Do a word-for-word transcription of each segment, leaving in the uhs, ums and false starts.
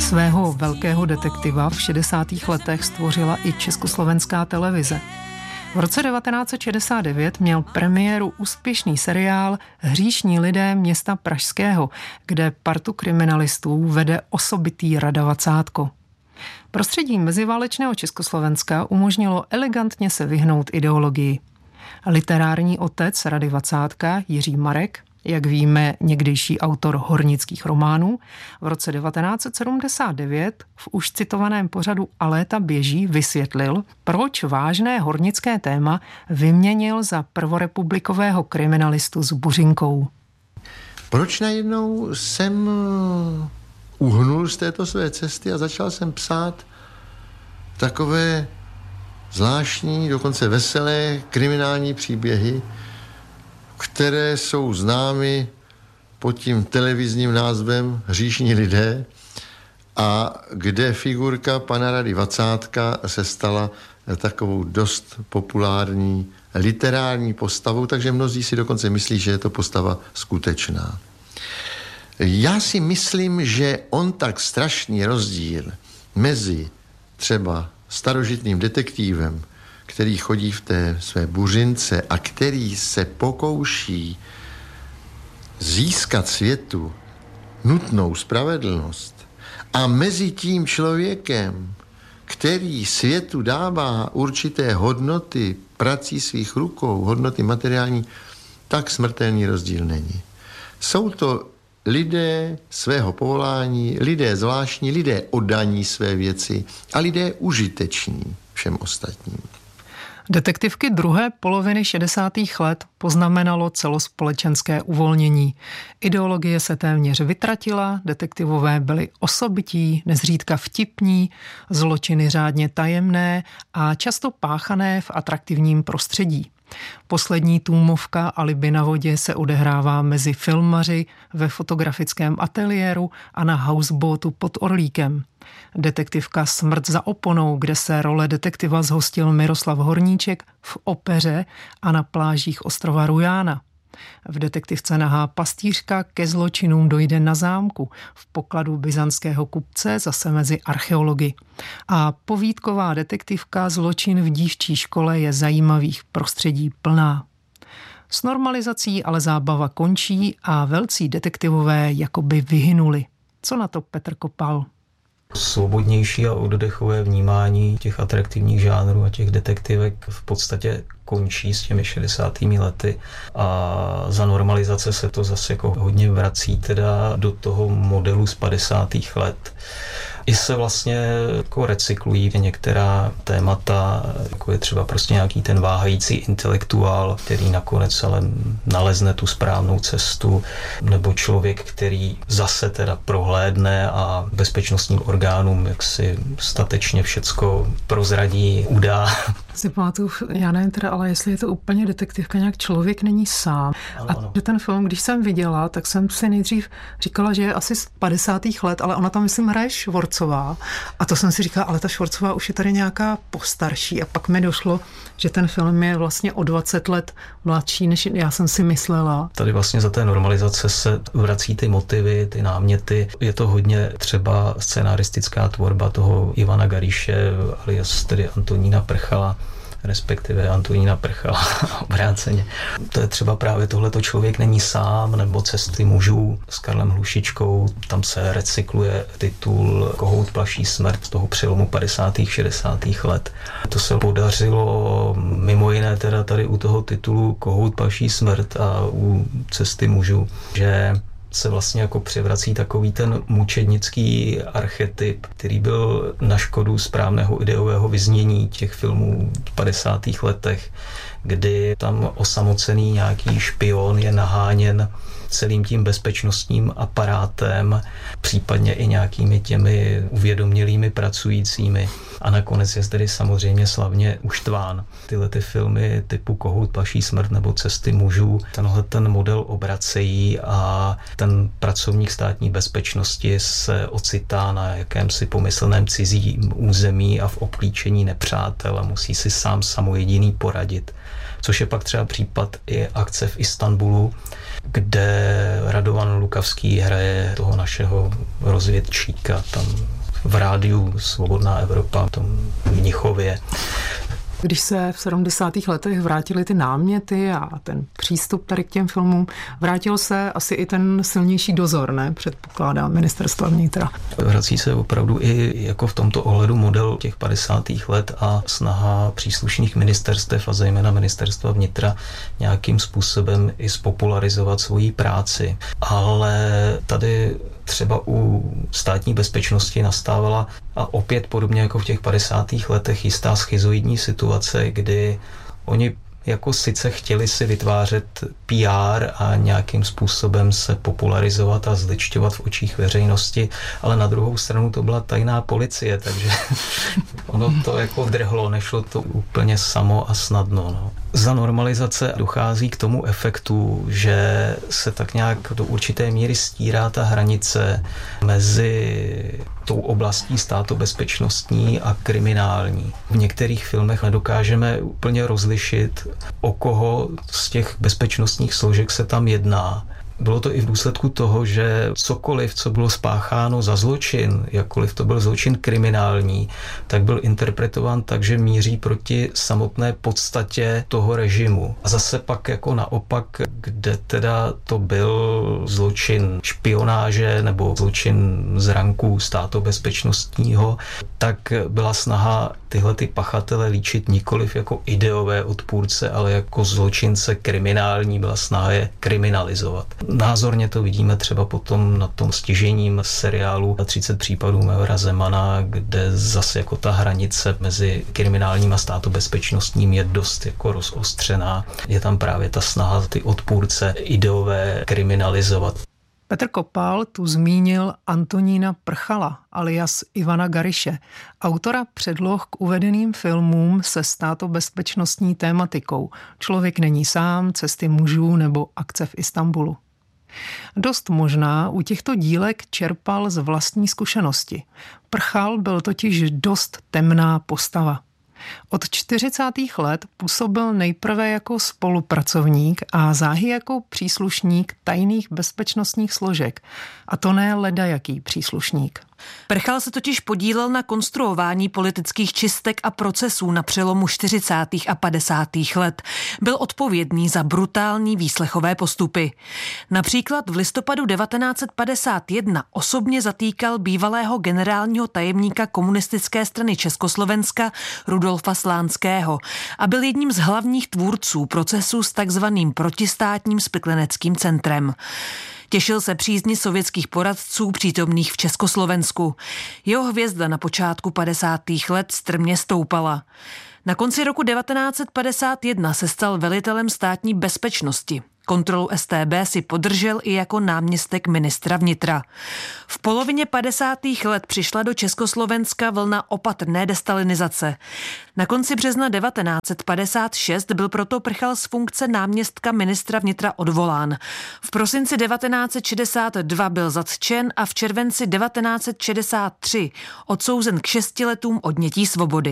Svého velkého detektiva v šedesátých letech stvořila i československá televize. V roce devatenáct set šedesát devět měl premiéru úspěšný seriál Hříšní lidé města Pražského, kde partu kriminalistů vede osobitý Rada Vacátko. Prostředí meziválečného Československa umožnilo elegantně se vyhnout ideologii. Literární otec Rady Vacátka Jiří Marek, jak víme, někdejší autor hornických románů, v roce devatenáct set sedmdesát devět v už citovaném pořadu A léta běží vysvětlil, proč vážné hornické téma vyměnil za prvorepublikového kriminalistu s buřinkou. Proč najednou jsem uhnul z této své cesty a začal jsem psát takové zvláštní, dokonce veselé kriminální příběhy, které jsou známy pod tím televizním názvem Hříšní lidé a kde figurka pana Rady Vacátka se stala takovou dost populární literární postavou, takže mnozí si dokonce myslí, že je to postava skutečná. Já si myslím, že on tak strašný rozdíl mezi třeba starožitným detektivem, který chodí v té své buřince a který se pokouší získat světu nutnou spravedlnost, a mezi tím člověkem, který světu dává určité hodnoty prací svých rukou, hodnoty materiální, tak smrtelný rozdíl není. Jsou to lidé svého povolání, lidé zvláštní, lidé oddaní své věci a lidé užiteční všem ostatním. Detektivky druhé poloviny šedesátých let poznamenalo celospolečenské uvolnění. Ideologie se téměř vytratila, detektivové byli osobití, nezřídka vtipní, zločiny řádně tajemné a často páchané v atraktivním prostředí. Poslední tůmovka Alibi na vodě se odehrává mezi filmaři ve fotografickém ateliéru a na houseboatu pod Orlíkem. Detektivka Smrt za oponou, kde se role detektiva zhostil Miroslav Horníček, v opeře a na plážích ostrova Rujána. V detektivce Nahá pastýřka ke zločinům dojde na zámku, v pokladu byzantského kupce zase mezi archeology. A povídková detektivka Zločin v dívčí škole je zajímavých prostředí plná. S normalizací ale zábava končí a velcí detektivové jakoby vyhynuli. Co na to Petr Kopal? Svobodnější a oddechové vnímání těch atraktivních žánrů a těch detektivek v podstatě končí s těmi šedesátými lety a za normalizace se to zase jako hodně vrací teda do toho modelu z padesátých let. I se vlastně jako recyklují některá témata, jako je třeba prostě nějaký ten váhající intelektuál, který nakonec ale nalezne tu správnou cestu, nebo člověk, který zase teda prohlédne a bezpečnostním orgánům jaksi statečně všecko prozradí, udá. Si pamatuju, já nevím teda, ale jestli je to úplně detektivka, nějak člověk není sám. Ano, ano. A ten film, když jsem viděla, tak jsem si nejdřív říkala, že je asi z padesátých let, ale ona tam, myslím, hraje Švorcová. A to jsem si říkala, ale ta Švorcová už je tady nějaká postarší. A pak mi došlo, že ten film je vlastně o dvacet let mladší, než já jsem si myslela. Tady vlastně za té normalizace se vrací ty motivy, ty náměty. Je to hodně třeba scenaristická tvorba toho Ivana Garíše, alias tedy Antonína Prchala, respektive Antonína Prchala obráceně. To je třeba právě tohleto Člověk není sám, nebo Cesty mužů s Karlem Hlušičkou. Tam se recykluje titul Kohout plaší smrt z toho přelomu padesátých šedesátých let. To se podařilo mimo jiné teda tady u toho titulu Kohout plaší smrt a u Cesty mužů, že se vlastně jako převrací takový ten mučednický archetyp, který byl na škodu správného ideového vyznění těch filmů v padesátých letech, kdy tam osamocený nějaký špion je naháněn celým tím bezpečnostním aparátem, případně i nějakými těmi uvědomělými pracujícími. A nakonec je tedy samozřejmě slavně uštván. Tyhle ty filmy typu Kohout plaší smrt nebo Cesty mužů tenhle ten model obracejí a ten pracovník státní bezpečnosti se ocitá na jakémsi pomyslném cizím území a v obklíčení nepřátel a musí si sám samojediný poradit. Což je pak třeba případ i Akce v Istanbulu, kde Radovan Lukavský hraje toho našeho rozvědčíka. Tam v rádiu Svobodná Evropa, v tom Mnichově. Když se v sedmdesátých letech vrátily ty náměty a ten přístup tady k těm filmům, vrátil se asi i ten silnější dozor, ne? Předpokládá ministerstva vnitra. Vrací se opravdu i jako v tomto ohledu model těch padesátých let a snaha příslušných ministerstev a zejména ministerstva vnitra nějakým způsobem i spopularizovat svoji práci. Ale tady třeba u státní bezpečnosti nastávala a opět podobně jako v těch padesátých letech jistá schizoidní situace, kdy oni jako sice chtěli si vytvářet P R a nějakým způsobem se popularizovat a zličťovat v očích veřejnosti, ale na druhou stranu to byla tajná policie, takže ono to jako drhlo, nešlo to úplně samo a snadno. No. Za normalizace dochází k tomu efektu, že se tak nějak do určité míry stírá ta hranice mezi tou oblastí státobezpečnostní a kriminální. V některých filmech nedokážeme úplně rozlišit, o koho z těch bezpečnostních složek se tam jedná. Bylo to i v důsledku toho, že cokoliv, co bylo spácháno za zločin, jakkoliv to byl zločin kriminální, tak byl interpretován tak, že míří proti samotné podstatě toho režimu. A zase pak jako naopak, kde teda to byl zločin špionáže nebo zločin z ranku státobezpečnostního, tak byla snaha tyhle ty pachatele líčit nikoliv jako ideové odpůrce, ale jako zločince kriminální, byla snaha je kriminalizovat. Názorně to vidíme třeba potom na tom stěžením seriálu třicet případů Majora Zemana, kde zase jako ta hranice mezi kriminálním a státobezpečnostním je dost jako rozostřená. Je tam právě ta snaha ty odpůrce ideové kriminalizovat. Petr Kopal tu zmínil Antonína Prchala, alias Ivana Gariše, autora předloh k uvedeným filmům se státobezpečnostní tématikou Člověk není sám, Cesty mužů nebo Akce v Istanbulu. Dost možná u těchto dílek čerpal z vlastní zkušenosti. Prchal byl totiž dost temná postava. Od čtyřicátých let působil nejprve jako spolupracovník a záhy jako příslušník tajných bezpečnostních složek. A to ne ledajaký příslušník. Prchal se totiž podílel na konstruování politických čistek a procesů na přelomu čtyřicátých a padesátých let. Byl odpovědný za brutální výslechové postupy. Například v listopadu devatenáct set padesát jedna osobně zatýkal bývalého generálního tajemníka komunistické strany Československa Rudolfa Slánského a byl jedním z hlavních tvůrců procesu s takzvaným protistátním spikleneckým centrem. Těšil se přízni sovětských poradců přítomných v Československu. Jeho hvězda na počátku padesátých let strmě stoupala. Na konci roku devatenáct set padesát jedna se stal velitelem státní bezpečnosti. Kontrolu S T B si podržel i jako náměstek ministra vnitra. V polovině padesátých let přišla do Československa vlna opatrné destalinizace. Na konci března devatenáct set padesát šest byl proto Prchal z funkce náměstka ministra vnitra odvolán. V prosinci devatenáct set šedesát dva byl zatčen a v červenci devatenáct set šedesát tři odsouzen k šesti letům odnětí svobody.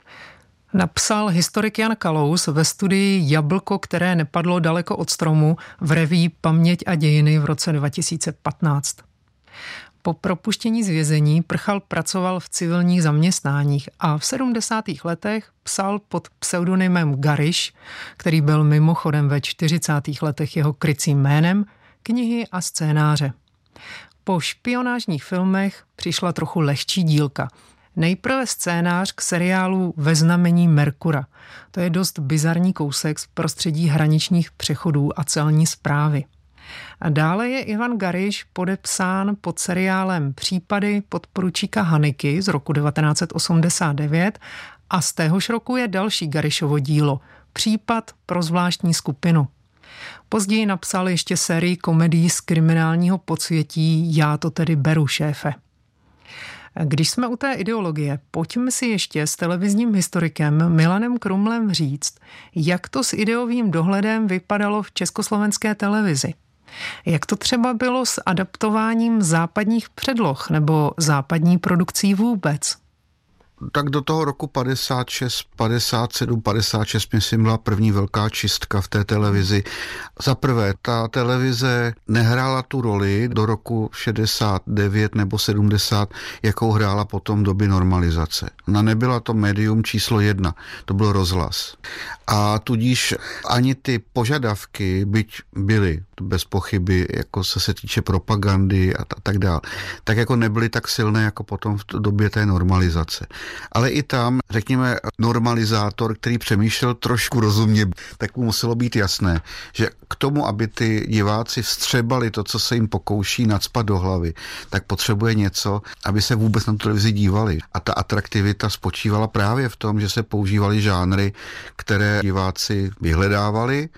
Napsal historik Jan Kalous ve studii Jablko, které nepadlo daleko od stromu v reví Paměť a dějiny v roce dva tisíce patnáct. Po propuštění z vězení Prchal pracoval v civilních zaměstnáních a v sedmdesátých letech psal pod pseudonymem Gariš, který byl mimochodem ve čtyřicátých letech jeho krycím jménem, knihy a scénáře. Po špionážních filmech přišla trochu lehčí dílka. Nejprve scénář k seriálu Ve znamení Merkura. To je dost bizarní kousek z prostředí hraničních přechodů a celní správy. A dále je Ivan Gariš podepsán pod seriálem Případy podporučíka Hanyky z roku devatenáct set osmdesát devět a z téhož roku je další Garišovo dílo Případ pro zvláštní skupinu. Později napsal ještě sérii komedií z kriminálního podsvětí Já to tedy beru, šéfe. Když jsme u té ideologie, pojďme si ještě s televizním historikem Milanem Krumlem říct, jak to s ideovým dohledem vypadalo v československé televizi. Jak to třeba bylo s adaptováním západních předloh nebo západní produkcí vůbec? Tak do toho roku padesát šest, padesát sedm, padesát šest, myslím, byla první velká čistka v té televizi. Za prvé, ta televize nehrála tu roli do roku šedesát devět nebo sedmdesát, jakou hrála potom doby normalizace. Ona nebyla to médium číslo jedna, to byl rozhlas. A tudíž ani ty požadavky, byť byly bez pochyby, jako se se týče propagandy a tak dále, tak jako nebyly tak silné jako potom v době té normalizace. Ale i tam, řekněme, normalizátor, který přemýšlel trošku rozumně, tak mu muselo být jasné, že k tomu, aby ty diváci vstřebali to, co se jim pokouší nacpat do hlavy, tak potřebuje něco, aby se vůbec na tu televizi dívali. A ta atraktivita spočívala právě v tom, že se používaly žánry, které diváci vyhledávali,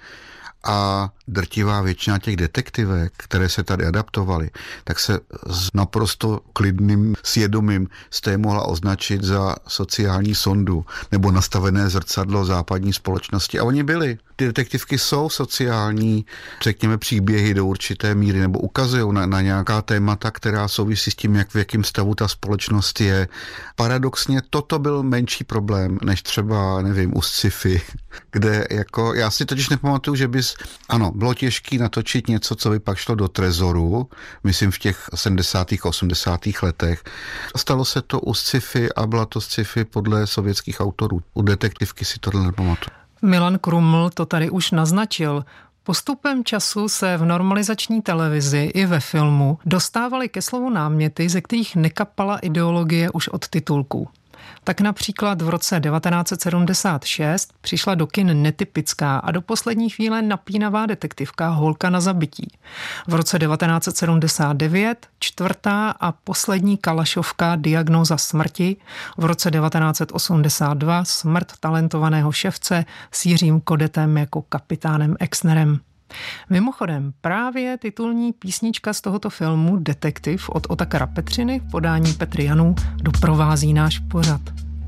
a drtivá většina těch detektivek, které se tady adaptovaly, tak se s naprosto klidným svědomím jste je mohla označit za sociální sondu nebo nastavené zrcadlo západní společnosti. A oni byli. Ty detektivky jsou sociální, řekněme, příběhy do určité míry, nebo ukazují na, na nějaká témata, která souvisí s tím, jak v jakém stavu ta společnost je. Paradoxně toto byl menší problém, než třeba, nevím, u sci-fi, kde jako, já si totiž nepamatuju, že bys, ano, bylo těžké natočit něco, co by pak šlo do trezoru, myslím v těch sedmdesátých osmdesátých letech. Stalo se to u sci-fi a byla to sci-fi podle sovětských autorů. U detektivky si tohle nepamatuju. Milan Kruml to tady už naznačil. Postupem času se v normalizační televizi i ve filmu dostávaly ke slovu náměty, ze kterých nekapala ideologie už od titulků. Tak například v roce devatenáct set sedmdesát šest přišla do kin netypická a do poslední chvíle napínavá detektivka Holka na zabití. V roce devatenáct set sedmdesát devět čtvrtá a poslední Kalašovka Diagnóza smrti. V roce devatenáct set osmdesát dva smrt talentovaného ševce s Jiřím Kodetem jako kapitánem Exnerem. Mimochodem, právě titulní písnička z tohoto filmu Detektiv od Otakara Petřiny v podání Petry Janů doprovází náš pořad.